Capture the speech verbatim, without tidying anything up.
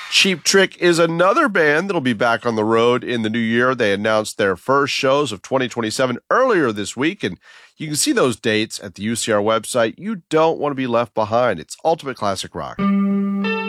Cheap Trick is another band that'll be back on the road in the new year. They announced their first shows of twenty twenty-seven earlier this week, and you can see those dates at the U C R website. You don't want to be left behind. It's Ultimate Classic Rock.